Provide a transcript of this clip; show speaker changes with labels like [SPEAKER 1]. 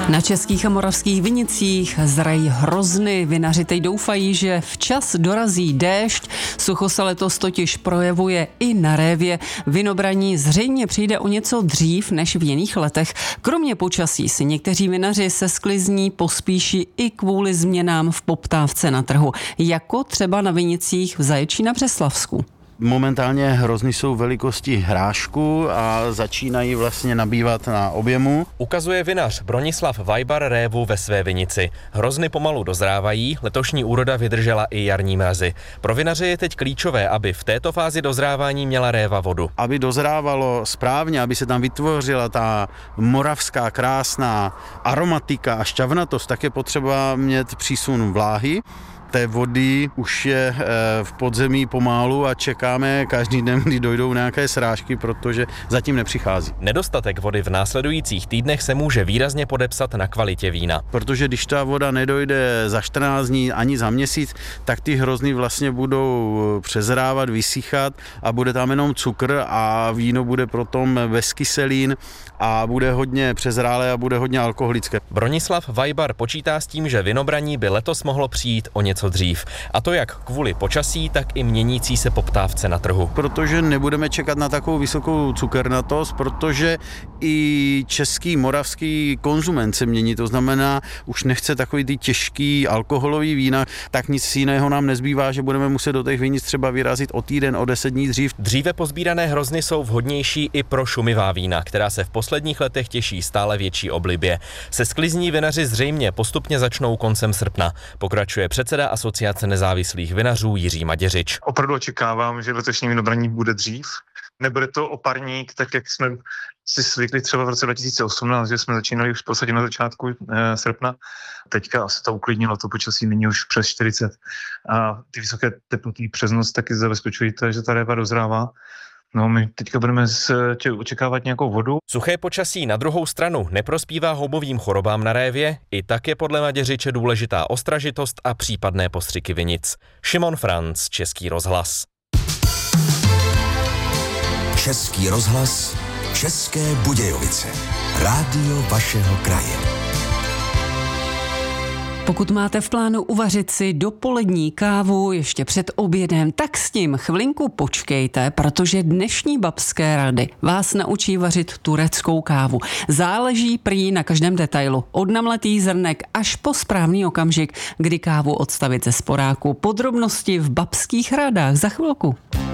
[SPEAKER 1] Na českých a moravských vinicích zrají hrozny. Vinaři teď doufají, že včas dorazí déšť. Sucho se letos totiž projevuje i na révě. Vinobraní zřejmě přijde o něco dřív než v jiných letech. Kromě počasí si někteří vinaři se sklizní pospíší i kvůli změnám v poptávce na trhu. Jako třeba na vinicích v Zaječí na Břeslavsku.
[SPEAKER 2] Momentálně hrozny jsou velikosti hrášku a začínají vlastně nabývat na objemu.
[SPEAKER 3] Ukazuje vinař Bronislav Vajbar révu ve své vinici. Hrozny pomalu dozrávají, letošní úroda vydržela i jarní mrazy. Pro vinaře je teď klíčové, aby v této fázi dozrávání měla réva vodu.
[SPEAKER 2] Aby dozrávalo správně, aby se tam vytvořila ta moravská krásná aromatika a šťavnatost, tak je potřeba mít přísun vláhy. Té vody už je v podzemí pomálu a čekáme každý den, kdy dojdou nějaké srážky, protože zatím nepřichází.
[SPEAKER 3] Nedostatek vody v následujících týdnech se může výrazně podepsat na kvalitě vína.
[SPEAKER 2] Protože když ta voda nedojde za 14 dní ani za měsíc, tak ty hrozny vlastně budou přezrávat, vysychat a bude tam jenom cukr a víno bude potom bez kyselin a bude hodně přezrálé a bude hodně alkoholické.
[SPEAKER 3] Bronislav Vajbar počítá s tím, že vinobraní by letos mohlo přijít o něco dřív. A to jak kvůli počasí, tak i měnící se poptávce na trhu.
[SPEAKER 2] Protože nebudeme čekat na takovou vysokou cukernatost, protože i český, moravský konzument se mění. To znamená, už nechce takový ty těžký alkoholový vína, tak nic jiného nám nezbývá, že budeme muset do těch vinic třeba vyrazit o týden, o 10 dní dřív.
[SPEAKER 3] Dříve pozbírané hrozny jsou vhodnější i pro šumivá vína, která se v posledních letech těší stále větší oblibě. Se sklizní vinaři zřejmě postupně začnou koncem srpna. Pokračuje předseda Asociace nezávislých vinařů Jiří Maděřič.
[SPEAKER 4] Opravdu očekávám, že letošní vinobraní bude dřív. Nebude to oparník, tak jak jsme si zvykli třeba v roce 2018, že jsme začínali už v podstatě na začátku srpna. Teďka se to uklidnilo, to počasí není už přes 40. A ty vysoké teploty přes noc taky zabezpečují to, že ta réva dozrává. No, my teďka budeme očekávat nějakou vodu.
[SPEAKER 3] Suché počasí na druhou stranu neprospívá houbovým chorobám na révě, i tak je podle Maděřiče důležitá ostražitost a případné postřiky vinic. Šimon Franc, Český rozhlas.
[SPEAKER 5] Český rozhlas, České Budějovice. Rádio vašeho kraje.
[SPEAKER 1] Pokud máte v plánu uvařit si dopolední kávu ještě před obědem, tak s tím chvilinku počkejte, protože dnešní babské rady vás naučí vařit tureckou kávu. Záleží prý na každém detailu, od namletých zrnek až po správný okamžik, kdy kávu odstavit ze sporáku. Podrobnosti v babských radách za chvilku.